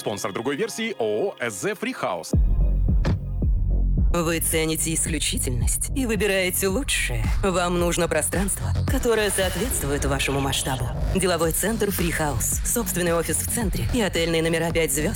Спонсор другой версии ООО «СЗ Фрихаус». Вы цените исключительность и выбираете лучшее. Вам нужно пространство, которое соответствует вашему масштабу. Деловой центр Фрихаус. Собственный офис в центре и отельные номера 5 звезд